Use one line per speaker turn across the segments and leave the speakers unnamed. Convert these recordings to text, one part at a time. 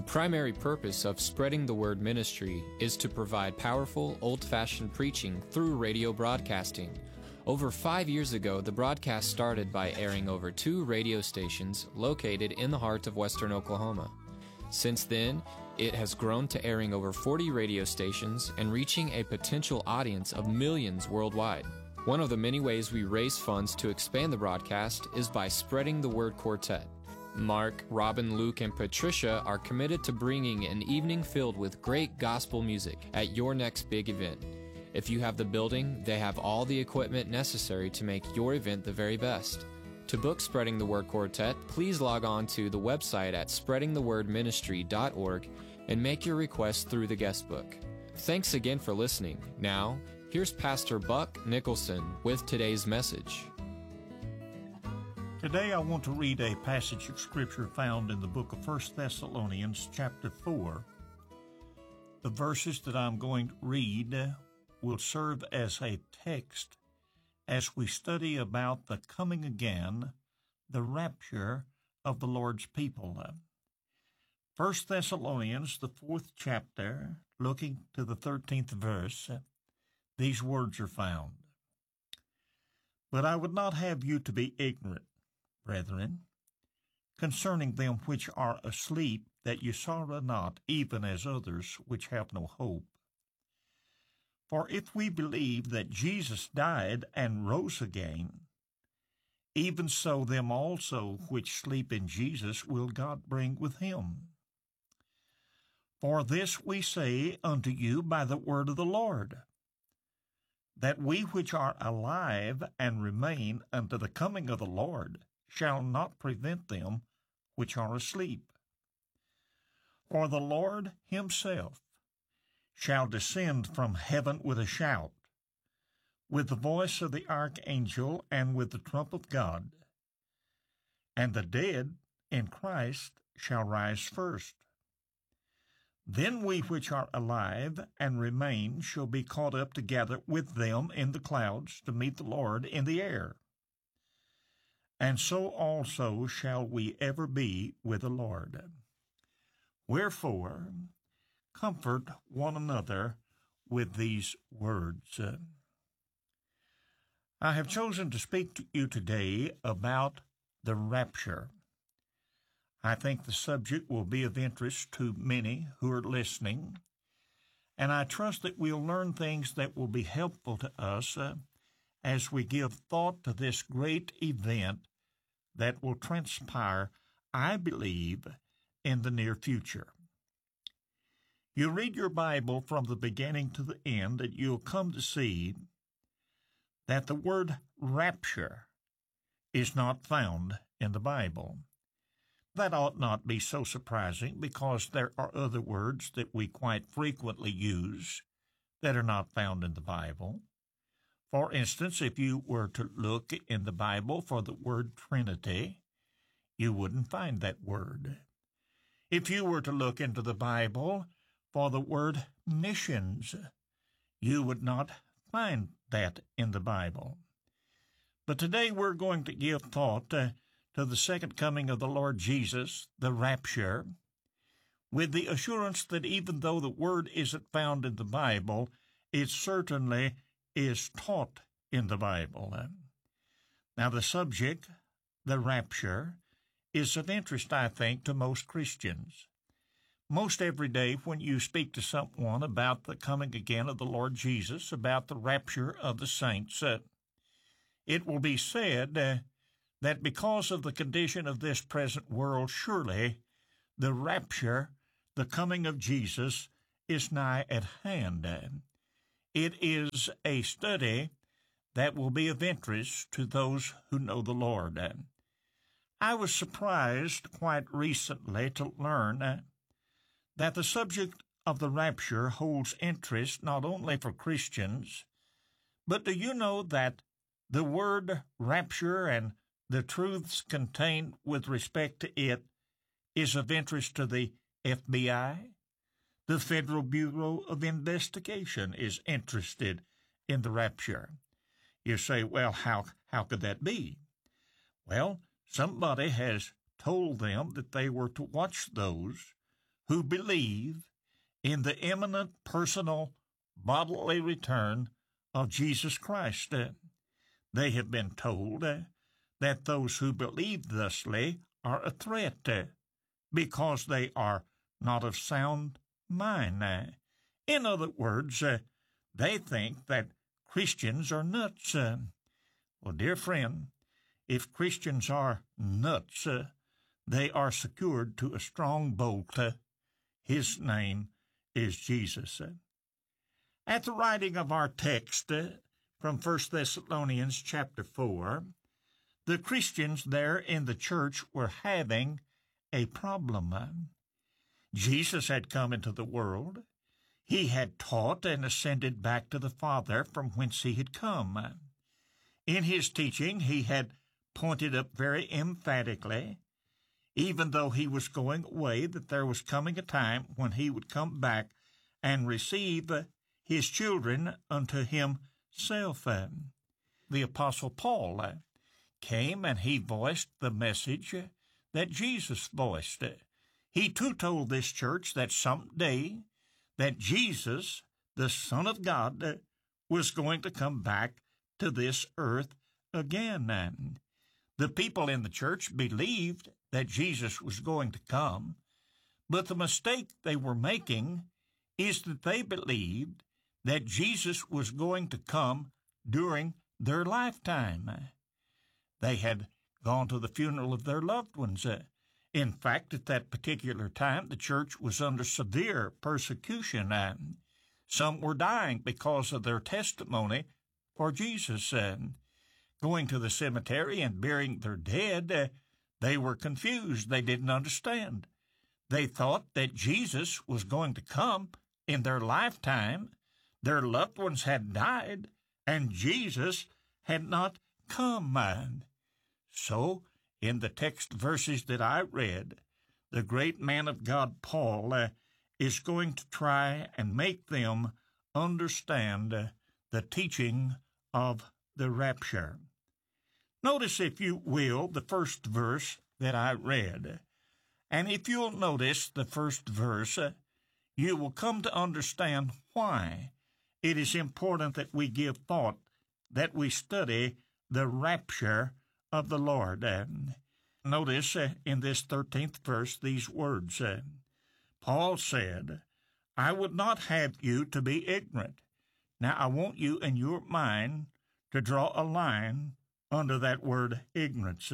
primary purpose of Spreading the Word ministry is to provide powerful, old-fashioned preaching through radio broadcasting. Over 5 years ago, the broadcast started by airing over 2 radio stations located in the heart of western Oklahoma. Since then, it has grown to airing over 40 radio stations and reaching a potential audience of millions worldwide. One of the many ways we raise funds to expand the broadcast is by Spreading the Word Quartet. Mark, Robin, Luke, and Patricia are committed to bringing an evening filled with great gospel music at your next big event. If you have the building, they have all the equipment necessary to make your event the very best. To book Spreading the Word Quartet, please log on to the website at spreadingthewordministry.org and make your request through the guest book. Thanks again for listening. Now, here's Pastor Buck Nicholson with today's message.
Today I want to read a passage of Scripture found in the book of 1 Thessalonians chapter 4. The verses that I'm going to read will serve as a text as we study about the coming again, the rapture of the Lord's people. 1 Thessalonians, the 4th chapter, looking to the 13th verse, these words are found. But I would not have you to be ignorant, brethren, concerning them which are asleep, that ye sorrow not, even as others which have no hope. For if we believe that Jesus died and rose again, even so them also which sleep in Jesus will God bring with him. For this we say unto you by the word of the Lord, that we which are alive and remain unto the coming of the Lord shall not prevent them which are asleep. For the Lord himself shall descend from heaven with a shout, with the voice of the archangel, and with the trump of God. And the dead in Christ shall rise first. Then we which are alive and remain shall be caught up together with them in the clouds to meet the Lord in the air. And so also shall we ever be with the Lord. Wherefore, comfort one another with these words. I have chosen to speak to you today about the rapture. I think the subject will be of interest to many who are listening, and I trust that we'll learn things that will be helpful to us as we give thought to this great event that will transpire, I believe, in the near future. You read your Bible from the beginning to the end, and you'll come to see that the word rapture is not found in the Bible. That ought not be so surprising, because there are other words that we quite frequently use that are not found in the Bible. For instance, if you were to look in the Bible for the word Trinity, you wouldn't find that word. If you were to look into the Bible for the word missions, you would not find that in the Bible. But today we're going to give thought to the second coming of the Lord Jesus, the rapture, with the assurance that even though the word isn't found in the Bible, it certainly is taught in the Bible. Now, the subject, the rapture, is of interest, I think, to most Christians. Most every day when you speak to someone about the coming again of the Lord Jesus, about the rapture of the saints, it will be said that because of the condition of this present world, surely the rapture, the coming of Jesus, is nigh at hand. It is a study that will be of interest to those who know the Lord. I was surprised quite recently to learn that the subject of the rapture holds interest not only for Christians, but do you know that the word rapture and the truths contained with respect to it is of interest to the FBI? The Federal Bureau of Investigation is interested in the rapture. You say, well, how could that be? Well, somebody has told them that they were to watch those who believe in the imminent personal bodily return of Jesus Christ. They have been told that those who believe thusly are a threat because they are not of sound mind. In other words, they think that Christians are nuts. Well, dear friend, if Christians are nuts, they are secured to a strong bolt. His name is Jesus. At the writing of our text from 1 Thessalonians chapter 4, the Christians there in the church were having a problem. Jesus had come into the world. He had taught and ascended back to the Father from whence he had come. In his teaching, he had pointed up very emphatically, even though he was going away, that there was coming a time when he would come back and receive his children unto himself. The Apostle Paul came and he voiced the message that Jesus voiced. He too told this church that someday that Jesus, the Son of God, was going to come back to this earth again. The people in the church believed that Jesus was going to come, but the mistake they were making is that they believed that Jesus was going to come during their lifetime. They had gone to the funeral of their loved ones. In fact, at that particular time, the church was under severe persecution. Some were dying because of their testimony for Jesus. Going to the cemetery and burying their dead, they were confused. They didn't understand. They thought that Jesus was going to come in their lifetime. Their loved ones had died, and Jesus had not come. So, in the text verses that I read, the great man of God, Paul, is going to try and make them understand the teaching of the rapture. Notice, if you will, the first verse that I read. And if you'll notice the first verse, you will come to understand why it is important that we give thought, that we study the rapture of the Lord. Notice in this 13th verse these words. Paul said, I would not have you to be ignorant. Now, I want you in your mind to draw a line under that word ignorance.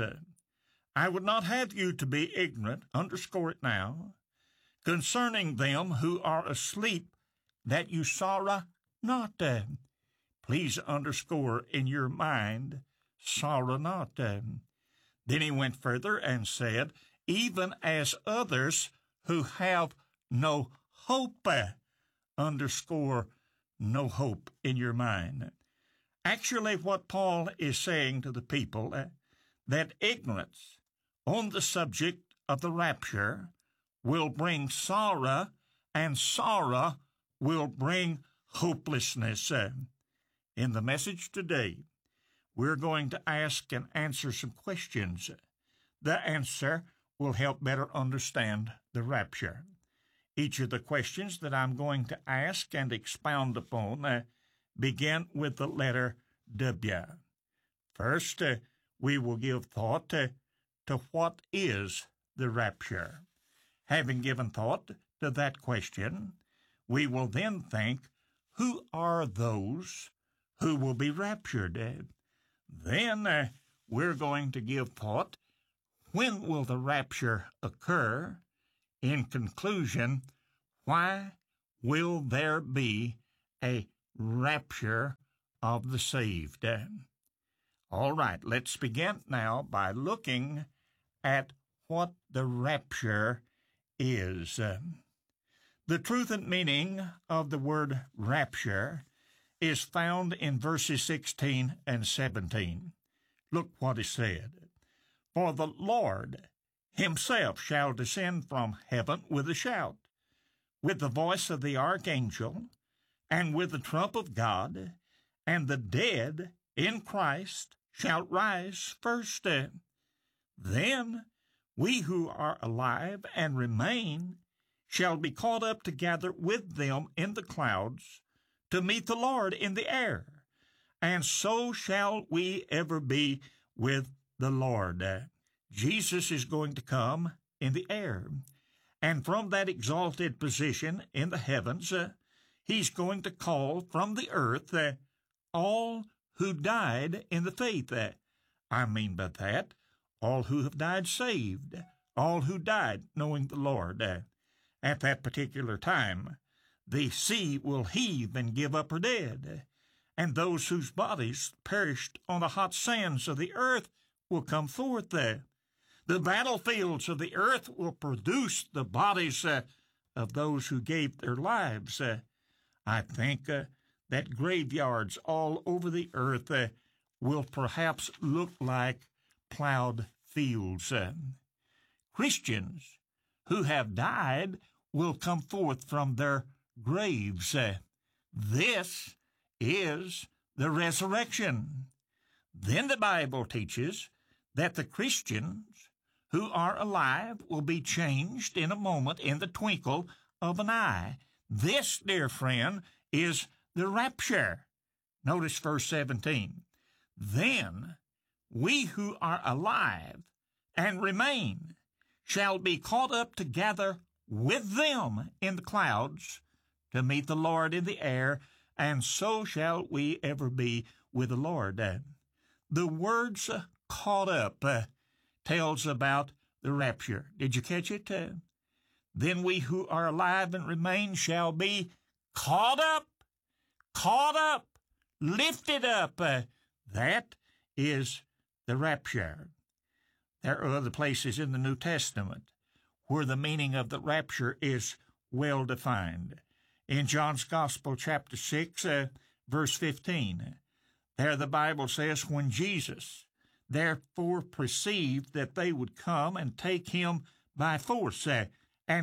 I would not have you to be ignorant, underscore it now, concerning them who are asleep, that you sorrow not. Please underscore in your mind, sorrow not. Then he went further and said, even as others who have no hope. Underscore no hope in your mind. Actually, what Paul is saying to the people, that ignorance on the subject of the rapture will bring sorrow, and sorrow will bring hopelessness. In the message today, we're going to ask and answer some questions. The answer will help better understand the rapture. Each of the questions that I'm going to ask and expound upon begin with the letter W. First, we will give thought to what is the rapture. Having given thought to that question, we will then think, who are those who will be raptured? Then we're going to give thought, when will the rapture occur? In conclusion, why will there be a rapture of the saved? All right, let's begin now by looking at what the rapture is. The truth and meaning of the word rapture is found in verses 16 and 17. Look what is said. For the Lord himself shall descend from heaven with a shout, with the voice of the archangel, and with the trump of God, and the dead in Christ shall rise first. Then we who are alive and remain shall be caught up together with them in the clouds to meet the Lord in the air, and so shall we ever be with the Lord. Jesus is going to come in the air, and from that exalted position in the heavens, he's going to call from the earth all who died in the faith. I mean by that, all who have died saved, all who died knowing the Lord. At that particular time, the sea will heave and give up her dead, and those whose bodies perished on the hot sands of the earth will come forth. The battlefields of the earth will produce the bodies of those who gave their lives. I think that graveyards all over the earth will perhaps look like plowed fields. Christians who have died will come forth from their graves. This is the resurrection. Then the Bible teaches that the Christians who are alive will be changed in a moment, in the twinkle of an eye. This, dear friend, is the rapture. Notice verse 17. Then we who are alive and remain shall be caught up together with them in the clouds to meet the Lord in the air, and so shall we ever be with the Lord. The words caught up tells about the rapture. Did you catch it? Then we who are alive and remain shall be caught up, lifted up. That is the rapture. There are other places in the New Testament where the meaning of the rapture is well defined. In John's Gospel, chapter 6, verse 15, there the Bible says, when Jesus therefore perceived that they would come and take him by force, that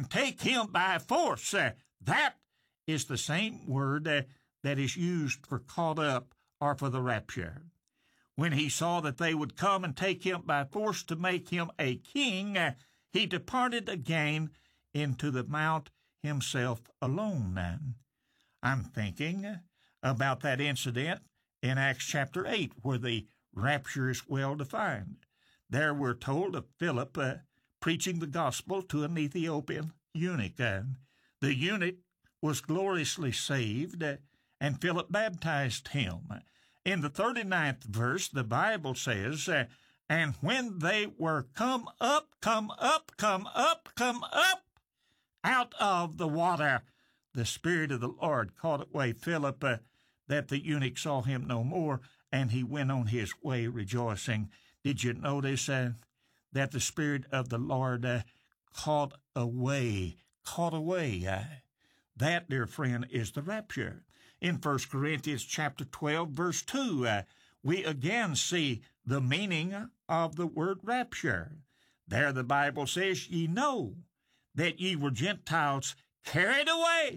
is the same word that is used for caught up or for the rapture. When he saw that they would come and take him by force to make him a king, he departed again into the mount himself alone. I'm thinking about that incident in Acts chapter 8, where the rapture is well defined. There we're told of Philip preaching the gospel to an Ethiopian eunuch. The eunuch was gloriously saved, and Philip baptized him. In the 39th verse, the Bible says, and when they were come up out of the water, the Spirit of the Lord caught away Philip, that the eunuch saw him no more, and he went on his way rejoicing. Did you notice that the Spirit of the Lord caught away? That, dear friend, is the rapture. In 1 Corinthians chapter 12, verse 2, we again see the meaning of the word rapture. There the Bible says, ye know that ye were Gentiles carried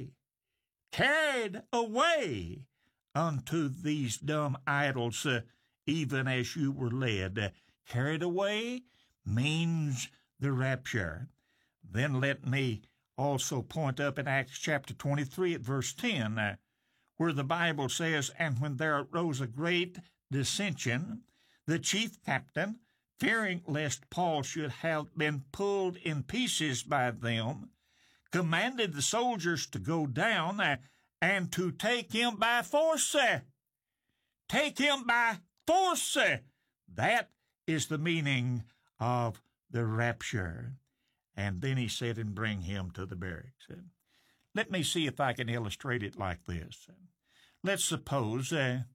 away unto these dumb idols, even as you were led. Carried away means the rapture. Then let me also point up in Acts chapter 23 at verse 10, where the Bible says, and when there arose a great dissension, the chief captain, fearing lest Paul should have been pulled in pieces by them, commanded the soldiers to go down and to take him by force. Take him by force. That is the meaning of the rapture. And then he said, and bring him to the barracks. Let me see if I can illustrate it like this. Let's suppose